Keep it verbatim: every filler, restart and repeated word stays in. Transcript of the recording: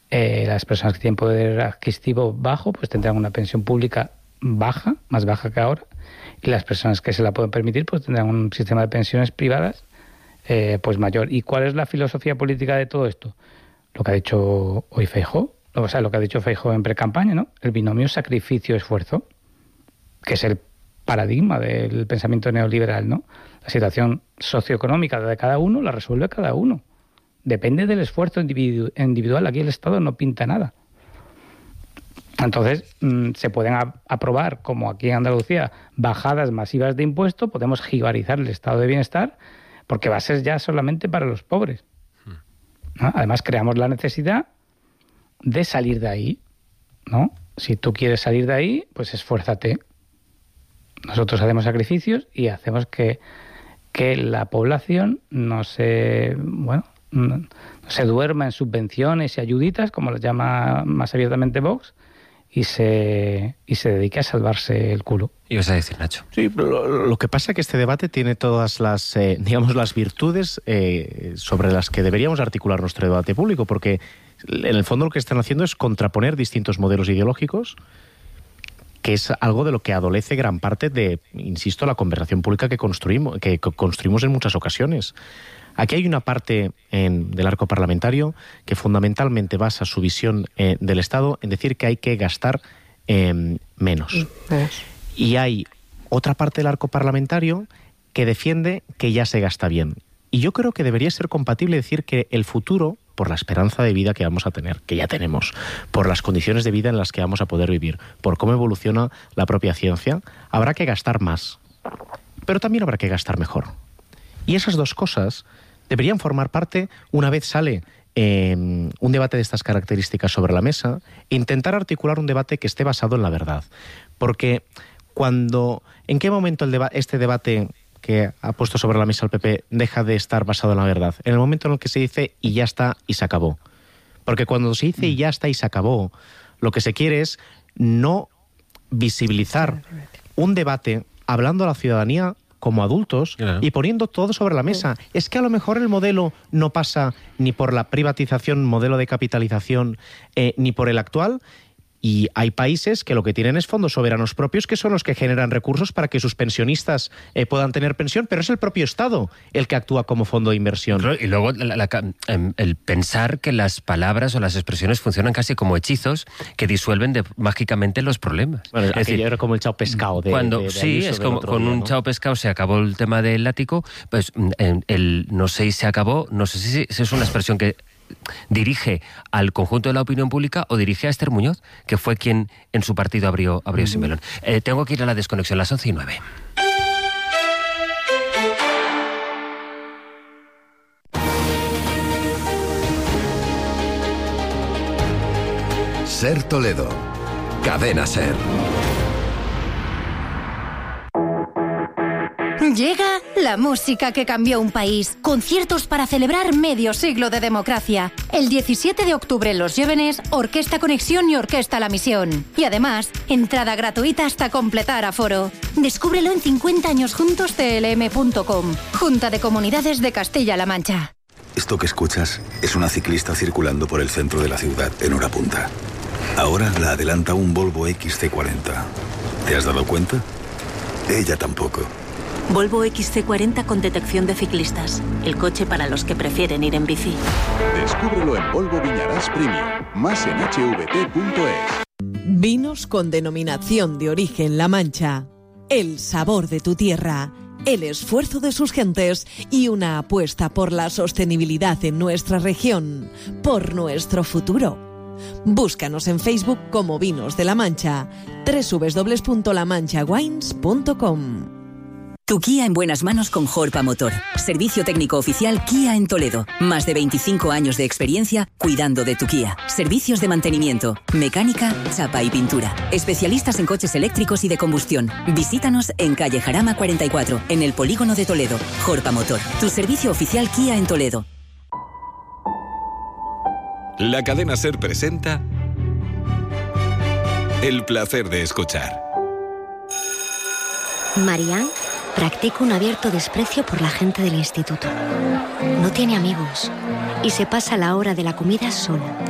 eh, las personas que tienen poder adquisitivo bajo pues tendrán una pensión pública baja, más baja que ahora, y las personas que se la pueden permitir pues tendrán un sistema de pensiones privadas eh, pues mayor. ¿Y cuál es la filosofía política de todo esto? Lo que ha dicho hoy Feijóo, o sea, lo que ha dicho Feijóo en precampaña, ¿no? El binomio sacrificio-esfuerzo, que es el paradigma del pensamiento neoliberal, ¿no? La situación socioeconómica de cada uno la resuelve cada uno. Depende del esfuerzo individu- individual. Aquí el Estado no pinta nada. Entonces, mmm, se pueden a- aprobar, como aquí en Andalucía, bajadas masivas de impuestos, podemos jibarizar el estado de bienestar, porque va a ser ya solamente para los pobres, ¿no? Además, creamos la necesidad de salir de ahí, ¿no? Si tú quieres salir de ahí, pues esfuérzate. Nosotros hacemos sacrificios y hacemos que, que la población no se, bueno, no se duerma en subvenciones y ayuditas, como las llama más abiertamente Vox, y se y se dedique a salvarse el culo. ¿Y vas a decir, Nacho? Sí, lo, lo que pasa es que este debate tiene todas las, eh, digamos, las virtudes eh, sobre las que deberíamos articular nuestro debate público, porque en el fondo lo que están haciendo es contraponer distintos modelos ideológicos, que es algo de lo que adolece gran parte de, insisto, la conversación pública que construimos, que construimos en muchas ocasiones. Aquí hay una parte en, del arco parlamentario que fundamentalmente basa su visión eh, del Estado en decir que hay que gastar eh, menos. Y hay otra parte del arco parlamentario que defiende que ya se gasta bien. Y yo creo que debería ser compatible decir que el futuro, por la esperanza de vida que vamos a tener, que ya tenemos, por las condiciones de vida en las que vamos a poder vivir, por cómo evoluciona la propia ciencia, habrá que gastar más. Pero también habrá que gastar mejor. Y esas dos cosas deberían formar parte, una vez sale eh, un debate de estas características sobre la mesa, intentar articular un debate que esté basado en la verdad. Porque cuando, ¿en qué momento el deba- este debate que ha puesto sobre la mesa el P P deja de estar basado en la verdad? En el momento en el que se dice y ya está y se acabó. Porque cuando se dice y ya está y se acabó, lo que se quiere es no visibilizar un debate hablando a la ciudadanía como adultos, claro, y poniendo todo sobre la mesa. Es que a lo mejor el modelo no pasa ni por la privatización, modelo de capitalización, eh, ni por el actual. Y hay países que lo que tienen es fondos soberanos propios, que son los que generan recursos para que sus pensionistas eh, puedan tener pensión, pero es el propio Estado el que actúa como fondo de inversión. Y luego la, la, el pensar que las palabras o las expresiones funcionan casi como hechizos que disuelven de, mágicamente los problemas. Bueno, es decir, era como el chao pescado. De, cuando, de, de sí, es como con día, un ¿no? chao pescado se acabó el tema del látigo, pues el, el no sé si se acabó, no sé si, si es una expresión que dirige al conjunto de la opinión pública o dirige a Esther Muñoz, que fue quien en su partido abrió, abrió ese melón. Eh, tengo que ir a la desconexión, las once y nueve. Ser Toledo, Cadena Ser. Llega la música que cambió un país. Conciertos para celebrar medio siglo de democracia. El diecisiete de octubre en Los Jóvenes, Orquesta Conexión y Orquesta La Misión. Y además, entrada gratuita hasta completar aforo. Descúbrelo en cincuenta años juntos t l m punto com. Junta de Comunidades de Castilla-La Mancha. Esto que escuchas es una ciclista circulando por el centro de la ciudad en hora punta. Ahora la adelanta un Volvo X C cuarenta. ¿Te has dado cuenta? Ella tampoco. Volvo X C cuarenta con detección de ciclistas. El coche para los que prefieren ir en bici. Descúbrelo en Volvo Viñarás Premium. Más en h v t punto es. Vinos con denominación de origen La Mancha. El sabor de tu tierra, el esfuerzo de sus gentes y una apuesta por la sostenibilidad en nuestra región, por nuestro futuro. Búscanos en Facebook como Vinos de La Mancha. doble u doble u doble u punto la mancha wines punto com. Tu Kia en buenas manos con Jorpa Motor. Servicio técnico oficial Kia en Toledo. Más de veinticinco años de experiencia cuidando de tu Kia. Servicios de mantenimiento, mecánica, chapa y pintura. Especialistas en coches eléctricos y de combustión. Visítanos en calle Jarama cuarenta y cuatro, en el polígono de Toledo. Jorpa Motor. Tu servicio oficial Kia en Toledo. La cadena SER presenta El placer de escuchar. Marianne practica un abierto desprecio por la gente del instituto. No tiene amigos y se pasa la hora de la comida sola.